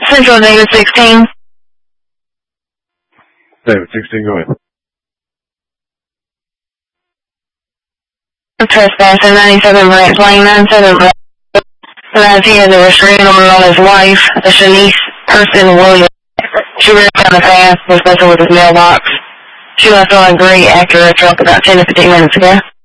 Central David 16. David 16, go ahead. Trespassing 97 Branch Lane, 97 Branch. Last he had a restraining order on his wife, Shanice Person Williams. She ran kind of fast, was messing with his mailbox. She left on a gray Acura truck about 10 to 15 minutes ago.